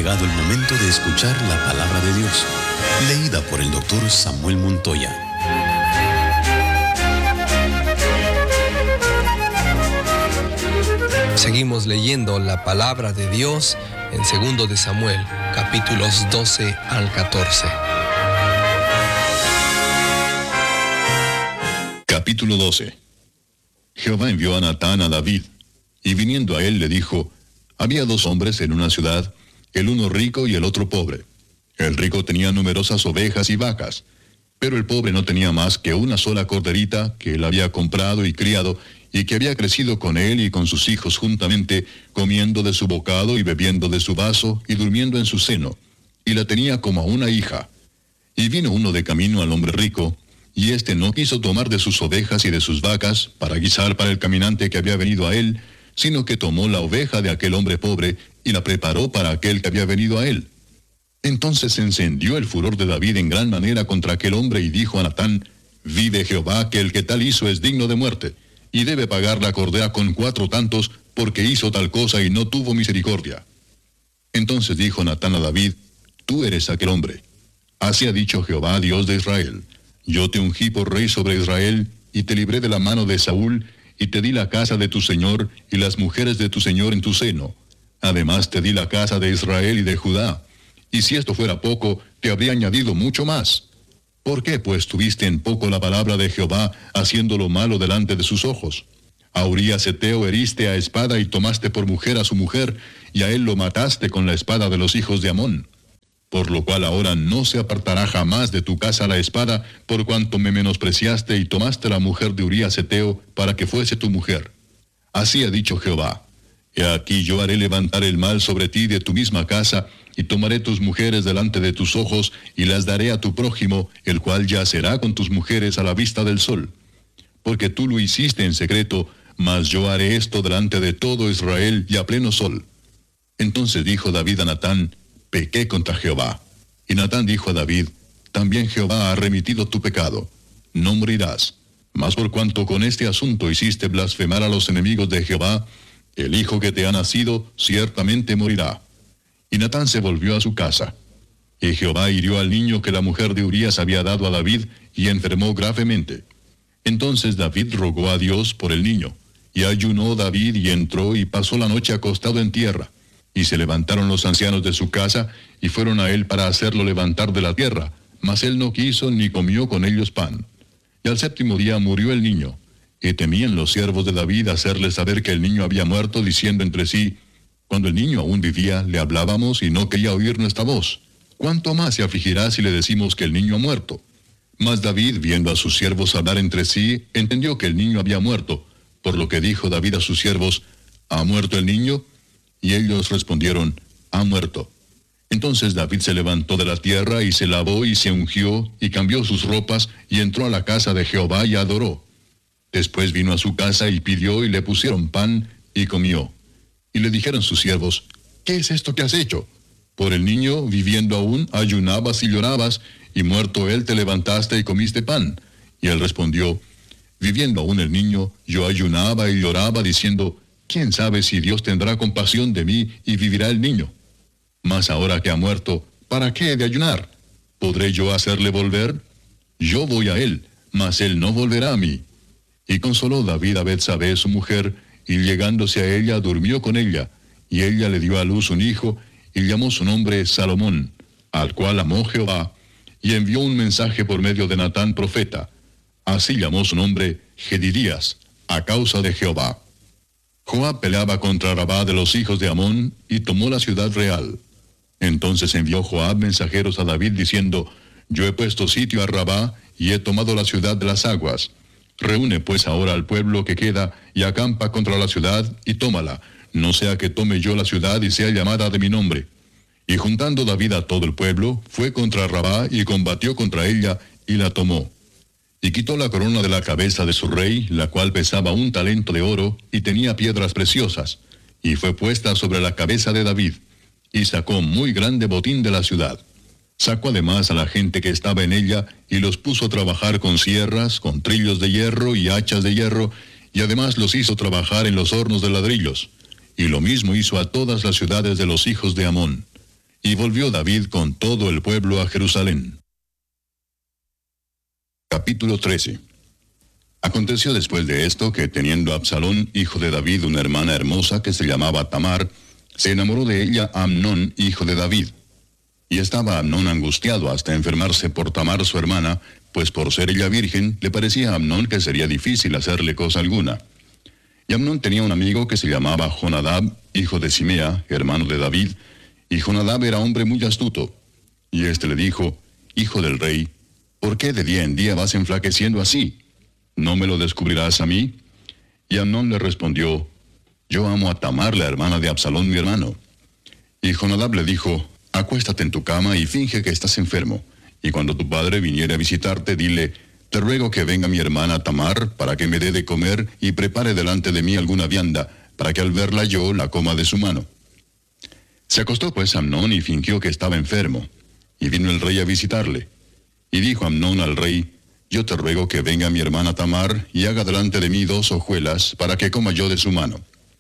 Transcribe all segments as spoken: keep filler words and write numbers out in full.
llegado el momento de escuchar la palabra de Dios, leída por el doctor Samuel Montoya. Seguimos leyendo la palabra de Dios en segundo de Samuel, capítulos doce al catorce. Capítulo doce. Jehová envió a Natán a David, y viniendo a él le dijo: había dos hombres en una ciudad, el uno rico y el otro pobre. El rico tenía numerosas ovejas y vacas, pero el pobre no tenía más que una sola corderita que él había comprado y criado, y que había crecido con él y con sus hijos juntamente, comiendo de su bocado y bebiendo de su vaso y durmiendo en su seno, y la tenía como a una hija. Y vino uno de camino al hombre rico, y éste no quiso tomar de sus ovejas y de sus vacas para guisar para el caminante que había venido a él, sino que tomó la oveja de aquel hombre pobre y la preparó para aquel que había venido a él. Entonces se encendió el furor de David en gran manera contra aquel hombre y dijo a Natán: vive Jehová, que el que tal hizo es digno de muerte, y debe pagar la cordera con cuatro tantos, porque hizo tal cosa y no tuvo misericordia. Entonces dijo Natán a David: tú eres aquel hombre. Así ha dicho Jehová, Dios de Israel: yo te ungí por rey sobre Israel, y te libré de la mano de Saúl, y te di la casa de tu señor, y las mujeres de tu señor en tu seno. Además te di la casa de Israel y de Judá. Y si esto fuera poco, te habría añadido mucho más. ¿Por qué pues tuviste en poco la palabra de Jehová, haciendo lo malo delante de sus ojos? A Urías Heteo heriste a espada y tomaste por mujer a su mujer, y a él lo mataste con la espada de los hijos de Amón. Por lo cual ahora no se apartará jamás de tu casa la espada, por cuanto me menospreciaste y tomaste la mujer de Urías Heteo para que fuese tu mujer. Así ha dicho Jehová: he aquí yo haré levantar el mal sobre ti de tu misma casa, y tomaré tus mujeres delante de tus ojos, y las daré a tu prójimo, el cual yacerá con tus mujeres a la vista del sol. Porque tú lo hiciste en secreto, mas yo haré esto delante de todo Israel y a pleno sol. Entonces dijo David a Natán: pequé contra Jehová. Y Natán dijo a David: también Jehová ha remitido tu pecado, no morirás. Mas por cuanto con este asunto hiciste blasfemar a los enemigos de Jehová, el hijo que te ha nacido ciertamente morirá. Y Natán se volvió a su casa. Y Jehová hirió al niño que la mujer de Urías había dado a David, y enfermó gravemente. Entonces David rogó a Dios por el niño, y ayunó David y entró y pasó la noche acostado en tierra. Y se levantaron los ancianos de su casa, y fueron a él para hacerlo levantar de la tierra, mas él no quiso ni comió con ellos pan. Y al séptimo día murió el niño, y temían los siervos de David hacerle saber que el niño había muerto, diciendo entre sí: cuando el niño aún vivía, le hablábamos y no quería oír nuestra voz. ¿Cuánto más se afligirá si le decimos que el niño ha muerto? Mas David, viendo a sus siervos hablar entre sí, entendió que el niño había muerto, por lo que dijo David a sus siervos: ¿ha muerto el niño? Y ellos respondieron: ha muerto. Entonces David se levantó de la tierra, y se lavó, y se ungió, y cambió sus ropas, y entró a la casa de Jehová, y adoró. Después vino a su casa, y pidió, y le pusieron pan, y comió. Y le dijeron sus siervos: ¿qué es esto que has hecho? Por el niño, viviendo aún, ayunabas y llorabas, y muerto él te levantaste y comiste pan. Y él respondió: viviendo aún el niño, yo ayunaba y lloraba, diciendo: ¿quién sabe si Dios tendrá compasión de mí y vivirá el niño? Mas ahora que ha muerto, ¿para qué he de ayunar? ¿Podré yo hacerle volver? Yo voy a él, mas él no volverá a mí. Y consoló David a Betsabé su mujer, y llegándose a ella durmió con ella, y ella le dio a luz un hijo, y llamó su nombre Salomón, al cual amó Jehová, y envió un mensaje por medio de Natán profeta. Así llamó su nombre Jedidías, a causa de Jehová. Joab peleaba contra Rabá de los hijos de Amón, y tomó la ciudad real. Entonces envió Joab mensajeros a David diciendo: yo he puesto sitio a Rabá, y he tomado la ciudad de las aguas. Reúne pues ahora al pueblo que queda, y acampa contra la ciudad, y tómala, no sea que tome yo la ciudad y sea llamada de mi nombre. Y juntando David a todo el pueblo, fue contra Rabá, y combatió contra ella, y la tomó. Y quitó la corona de la cabeza de su rey, la cual pesaba un talento de oro, y tenía piedras preciosas, y fue puesta sobre la cabeza de David, y sacó muy grande botín de la ciudad. Sacó además a la gente que estaba en ella, y los puso a trabajar con sierras, con trillos de hierro y hachas de hierro, y además los hizo trabajar en los hornos de ladrillos. Y lo mismo hizo a todas las ciudades de los hijos de Amón. Y volvió David con todo el pueblo a Jerusalén. Capítulo trece. Aconteció después de esto que, teniendo Absalón, hijo de David, una hermana hermosa que se llamaba Tamar, se enamoró de ella Amnón, hijo de David. Y estaba Amnón angustiado hasta enfermarse por Tamar su hermana, pues por ser ella virgen, le parecía a Amnón que sería difícil hacerle cosa alguna. Y Amnón tenía un amigo que se llamaba Jonadab, hijo de Simea, hermano de David, y Jonadab era hombre muy astuto. Y éste le dijo: Hijo del rey, ¿por qué de día en día vas enflaqueciendo así? ¿No me lo descubrirás a mí? Y Amnón le respondió: Yo amo a Tamar, la hermana de Absalón mi hermano. Y Jonadab le dijo: Acuéstate en tu cama y finge que estás enfermo. Y cuando tu padre viniere a visitarte, dile: Te ruego que venga mi hermana Tamar, para que me dé de comer y prepare delante de mí alguna vianda, para que al verla yo la coma de su mano. Se acostó pues Amnón y fingió que estaba enfermo. Y vino el rey a visitarle. Y dijo Amnón al rey: Yo te ruego que venga mi hermana Tamar, y haga delante de mí dos hojuelas, para que coma yo de su mano.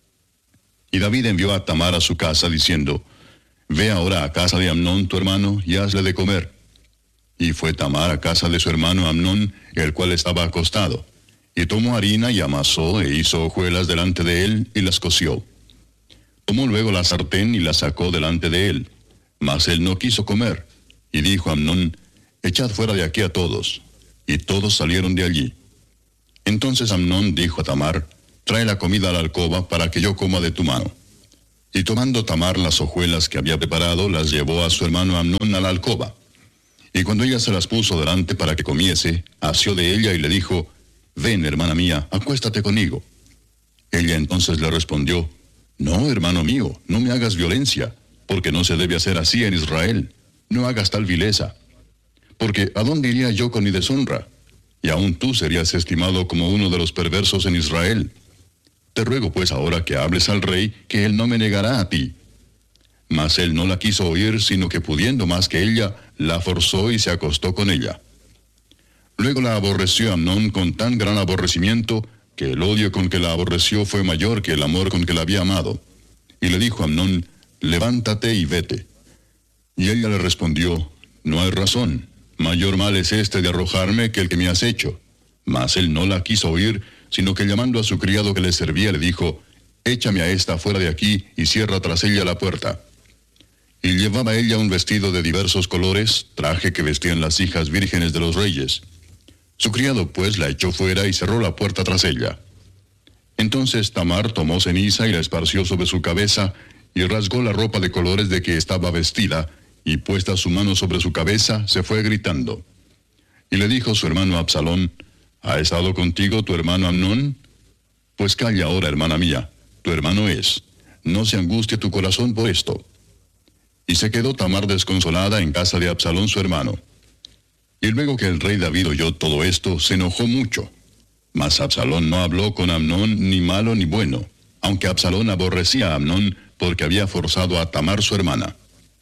Y David envió a Tamar a su casa, diciendo: Ve ahora a casa de Amnón tu hermano, y hazle de comer. Y fue Tamar a casa de su hermano Amnón, el cual estaba acostado. Y tomó harina y amasó, e hizo hojuelas delante de él, y las coció. Tomó luego la sartén y la sacó delante de él. Mas él no quiso comer. Y dijo Amnón: Echad fuera de aquí a todos. Y todos salieron de allí. Entonces Amnón dijo a Tamar: Trae la comida a la alcoba, para que yo coma de tu mano. Y tomando Tamar las hojuelas que había preparado, las llevó a su hermano Amnón a la alcoba. Y cuando ella se las puso delante para que comiese, asió de ella y le dijo: Ven, hermana mía, acuéstate conmigo. Ella entonces le respondió: No, hermano mío, no me hagas violencia, porque no se debe hacer así en Israel. No hagas tal vileza. Porque ¿a dónde iría yo con mi deshonra? Y aún tú serías estimado como uno de los perversos en Israel. Te ruego pues ahora que hables al rey, que él no me negará a ti. Mas él no la quiso oír, sino que pudiendo más que ella, la forzó y se acostó con ella. Luego la aborreció Amnón con tan gran aborrecimiento, que el odio con que la aborreció fue mayor que el amor con que la había amado. Y le dijo a Amnón: Levántate y vete. Y ella le respondió: No hay razón, mayor mal es este de arrojarme que el que me has hecho. Mas él no la quiso oír, sino que llamando a su criado que le servía, le dijo: Échame a esta fuera de aquí, y cierra tras ella la puerta. Y llevaba ella un vestido de diversos colores, traje que vestían las hijas vírgenes de los reyes. Su criado pues la echó fuera y cerró la puerta tras ella. Entonces Tamar tomó ceniza y la esparció sobre su cabeza, y rasgó la ropa de colores de que estaba vestida, y puesta su mano sobre su cabeza, se fue gritando. Y le dijo su hermano Absalón: ¿Ha estado contigo tu hermano Amnón? Pues calla ahora, hermana mía, tu hermano es. No se angustie tu corazón por esto. Y se quedó Tamar desconsolada en casa de Absalón su hermano. Y luego que el rey David oyó todo esto, se enojó mucho. Mas Absalón no habló con Amnón ni malo ni bueno, aunque Absalón aborrecía a Amnón porque había forzado a Tamar su hermana.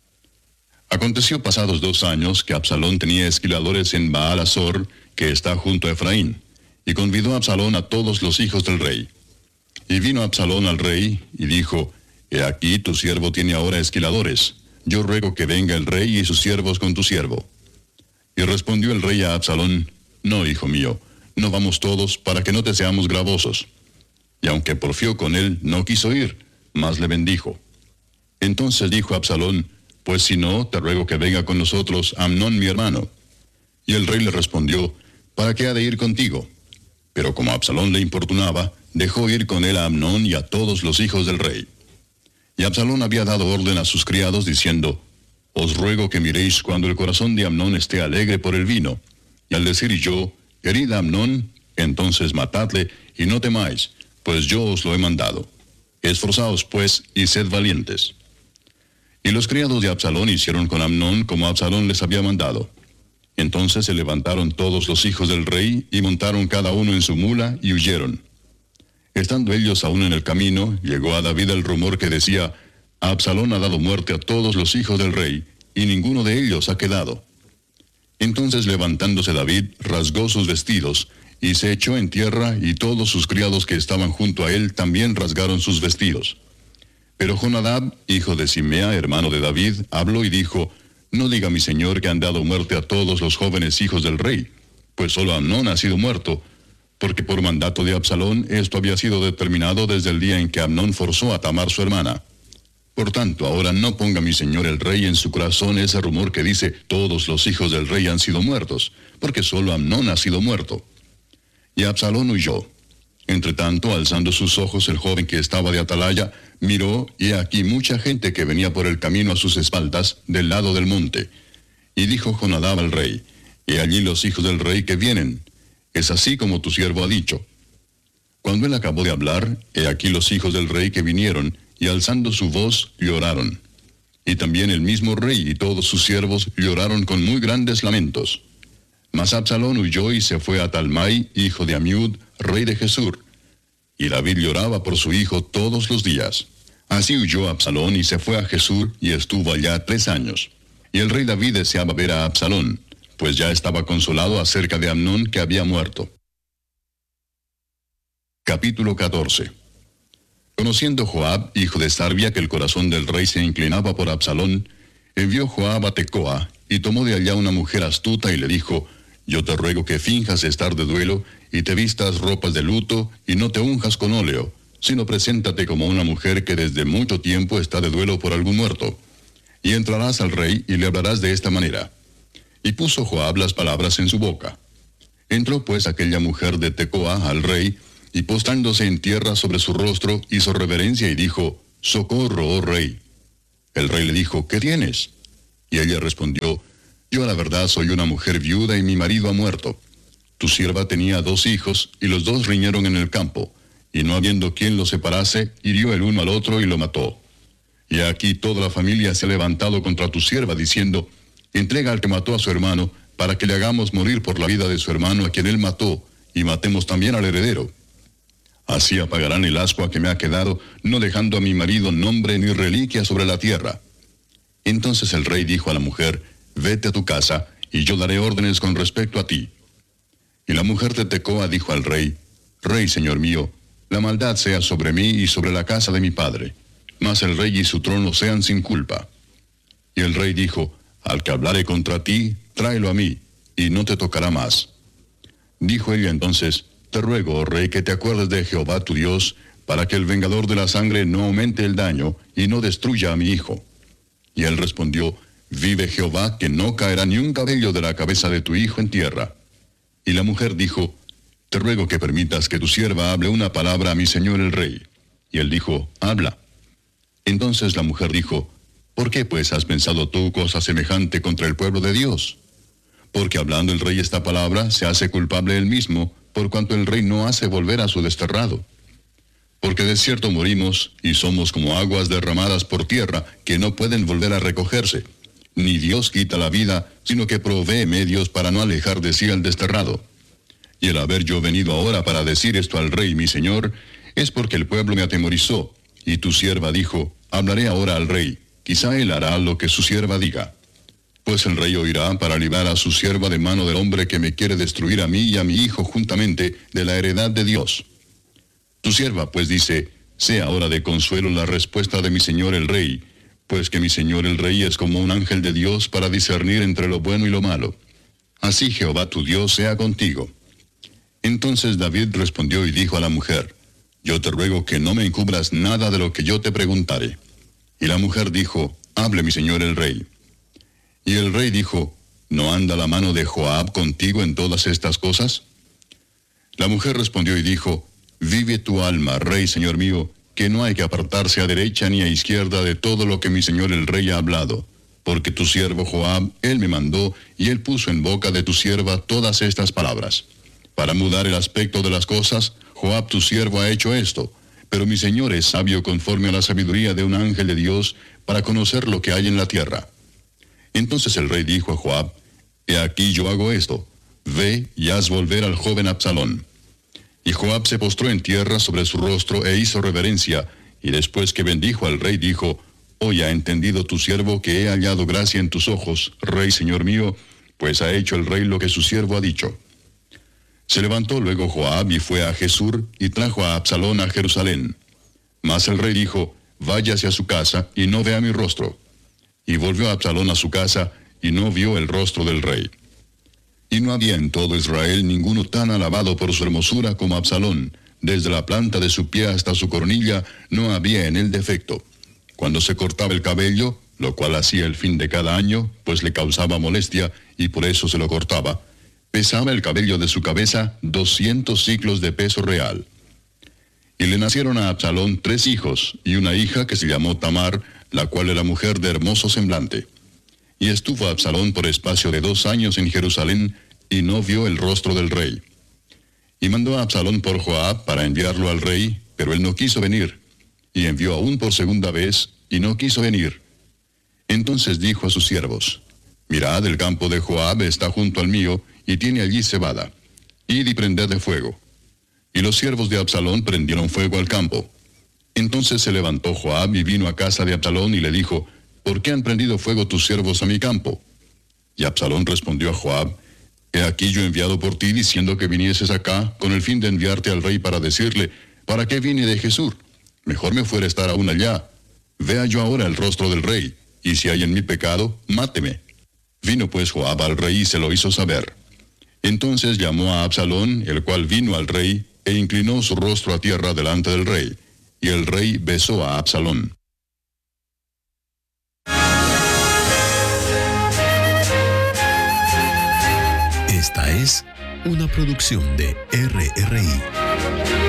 Aconteció pasados dos años que Absalón tenía esquiladores en Baal-Azor, que está junto a Efraín, y convidó a Absalón a todos los hijos del rey. Y vino Absalón al rey, y dijo: He aquí tu siervo tiene ahora esquiladores. Yo ruego que venga el rey y sus siervos con tu siervo. Y respondió el rey a Absalón: No, hijo mío, no vamos todos, para que no te seamos gravosos. Y aunque porfió con él, no quiso ir, mas le bendijo. Entonces dijo Absalón: Pues si no, te ruego que venga con nosotros Amnón mi hermano. Y el rey le respondió: ¿Para qué ha de ir contigo? Pero como Absalón le importunaba, dejó ir con él a Amnón y a todos los hijos del rey. Y Absalón había dado orden a sus criados, diciendo: Os ruego que miréis cuando el corazón de Amnón esté alegre por el vino. Y al decir yo: Herid a Amnón, entonces matadle, y no temáis, pues yo os lo he mandado. Esforzaos pues, y sed valientes. Y los criados de Absalón hicieron con Amnón como Absalón les había mandado. Entonces se levantaron todos los hijos del rey, y montaron cada uno en su mula, y huyeron. Estando ellos aún en el camino, llegó a David el rumor que decía: Absalón ha dado muerte a todos los hijos del rey, y ninguno de ellos ha quedado. Entonces levantándose David, rasgó sus vestidos, y se echó en tierra, y todos sus criados que estaban junto a él también rasgaron sus vestidos. Pero Jonadab, hijo de Simea, hermano de David, habló y dijo, no diga mi señor que han dado muerte a todos los jóvenes hijos del rey, pues solo Amnón ha sido muerto, porque por mandato de Absalón esto había sido determinado desde el día en que Amnón forzó a Tamar su hermana. Por tanto, ahora no ponga mi señor el rey en su corazón ese rumor que dice, todos los hijos del rey han sido muertos, porque solo Amnón ha sido muerto. Y Absalón huyó. Entre tanto, alzando sus ojos, el joven que estaba de atalaya, miró, y aquí mucha gente que venía por el camino a sus espaldas, del lado del monte. Y dijo Jonadab al rey, he allí los hijos del rey que vienen. Es así como tu siervo ha dicho. Cuando él acabó de hablar, he aquí los hijos del rey que vinieron, y alzando su voz, lloraron. Y también el mismo rey y todos sus siervos lloraron con muy grandes lamentos. Mas Absalón huyó y se fue a Talmai, hijo de Amiud, rey de Gesur. Y David lloraba por su hijo todos los días. Así huyó Absalón y se fue a Gesur y estuvo allá tres años. Y el rey David deseaba ver a Absalón, pues ya estaba consolado acerca de Amnón que había muerto. Capítulo catorce. Conociendo Joab, hijo de Sarbia, que el corazón del rey se inclinaba por Absalón, envió Joab a Tecoa, y tomó de allá una mujer astuta y le dijo, yo te ruego que finjas estar de duelo, y te vistas ropas de luto, y no te unjas con óleo, sino preséntate como una mujer que desde mucho tiempo está de duelo por algún muerto. Y entrarás al rey, y le hablarás de esta manera. Y puso Joab las palabras en su boca. Entró pues aquella mujer de Tecoa al rey, y postrándose en tierra sobre su rostro, hizo reverencia y dijo, socorro, oh rey. El rey le dijo, ¿qué tienes? Y ella respondió, yo a la verdad soy una mujer viuda y mi marido ha muerto. Tu sierva tenía dos hijos, y los dos riñeron en el campo, y no habiendo quien los separase, hirió el uno al otro y lo mató. Y aquí toda la familia se ha levantado contra tu sierva, diciendo, entrega al que mató a su hermano, para que le hagamos morir por la vida de su hermano a quien él mató, y matemos también al heredero. Así apagarán el ascua que me ha quedado, no dejando a mi marido nombre ni reliquia sobre la tierra. Entonces el rey dijo a la mujer, vete a tu casa, y yo daré órdenes con respecto a ti. Y la mujer de Tecoa dijo al rey, Rey, señor mío, la maldad sea sobre mí y sobre la casa de mi padre, mas el rey y su trono sean sin culpa. Y el rey dijo, al que hablare contra ti, tráelo a mí, y no te tocará más. Dijo ella entonces, te ruego, oh rey, que te acuerdes de Jehová tu Dios, para que el vengador de la sangre no aumente el daño, y no destruya a mi hijo. Y él respondió, vive Jehová, que no caerá ni un cabello de la cabeza de tu hijo en tierra. Y la mujer dijo, te ruego que permitas que tu sierva hable una palabra a mi señor el rey. Y él dijo, habla. Entonces la mujer dijo, ¿por qué pues has pensado tú cosa semejante contra el pueblo de Dios? Porque hablando el rey esta palabra, se hace culpable él mismo, por cuanto el rey no hace volver a su desterrado. Porque de cierto morimos, y somos como aguas derramadas por tierra, que no pueden volver a recogerse. Ni Dios quita la vida, sino que provee medios para no alejar de sí al desterrado. Y el haber yo venido ahora para decir esto al rey mi señor, es porque el pueblo me atemorizó, y tu sierva dijo, hablaré ahora al rey, quizá él hará lo que su sierva diga. Pues el rey oirá para librar a su sierva de mano del hombre que me quiere destruir a mí y a mi hijo juntamente de la heredad de Dios. Tu sierva pues dice, sea ahora de consuelo la respuesta de mi señor el rey, pues que mi señor el rey es como un ángel de Dios para discernir entre lo bueno y lo malo. Así Jehová tu Dios sea contigo. Entonces David respondió y dijo a la mujer, yo te ruego que no me encubras nada de lo que yo te preguntare. Y la mujer dijo, hable mi señor el rey. Y el rey dijo, ¿no anda la mano de Joab contigo en todas estas cosas? La mujer respondió y dijo, vive tu alma, rey, señor mío, que no hay que apartarse a derecha ni a izquierda de todo lo que mi señor el rey ha hablado, porque tu siervo Joab, él me mandó, y él puso en boca de tu sierva todas estas palabras. Para mudar el aspecto de las cosas, Joab tu siervo ha hecho esto, pero mi señor es sabio conforme a la sabiduría de un ángel de Dios, para conocer lo que hay en la tierra. Entonces el rey dijo a Joab, he aquí yo hago esto, ve y haz volver al joven Absalón. Y Joab se postró en tierra sobre su rostro e hizo reverencia, y después que bendijo al rey dijo, hoy ha entendido tu siervo que he hallado gracia en tus ojos, rey señor mío, pues ha hecho el rey lo que su siervo ha dicho. Se levantó luego Joab y fue a Gesur, y trajo a Absalón a Jerusalén. Mas el rey dijo, váyase a su casa y no vea mi rostro. Y volvió Absalón a su casa y no vio el rostro del rey. Y no había en todo Israel ninguno tan alabado por su hermosura como Absalón. Desde la planta de su pie hasta su coronilla no había en él defecto. Cuando se cortaba el cabello, lo cual hacía el fin de cada año, pues le causaba molestia y por eso se lo cortaba, pesaba el cabello de su cabeza doscientos siclos de peso real. Y le nacieron a Absalón tres hijos y una hija que se llamó Tamar, la cual era mujer de hermoso semblante. Y estuvo Absalón por espacio de dos años en Jerusalén, y no vio el rostro del rey. Y mandó a Absalón por Joab para enviarlo al rey, pero él no quiso venir. Y envió aún por segunda vez, y no quiso venir. Entonces dijo a sus siervos: Mirad, el campo de Joab está junto al mío, y tiene allí cebada. Id y prended de fuego. Y los siervos de Absalón prendieron fuego al campo. Entonces se levantó Joab y vino a casa de Absalón y le dijo: ¿Por qué han prendido fuego tus siervos a mi campo? Y Absalón respondió a Joab: He aquí yo he enviado por ti diciendo que vinieses acá, con el fin de enviarte al rey para decirle: ¿Para qué vine de Jesús? Mejor me fuera estar aún allá. Vea yo ahora el rostro del rey, y si hay en mí pecado, máteme. Vino pues Joab al rey y se lo hizo saber. Entonces llamó a Absalón, el cual vino al rey, e inclinó su rostro a tierra delante del rey. Y el rey besó a Absalón. Esta es una producción de R R I.